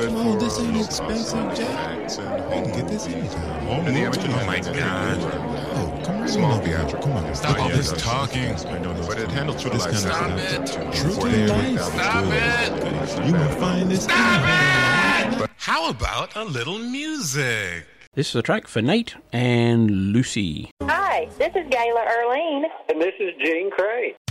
good Come for on, this ain't expensive, Jack. effects You and can home. get this anytime. Home And the Alone image 2. oh my God. Oh, come on. Small over here. theatrical. Come on. Stop all Yeah, this those- talking. I know those, but it handles true to This life kind of Stop scenarios it. up to True to 48,000 life. Stop good. it. Okay, You won't find this anywhere. How about a little music? This is a track for Nate and Lucy. Hi, this is Gayla Erlene. And this is Gene Cray.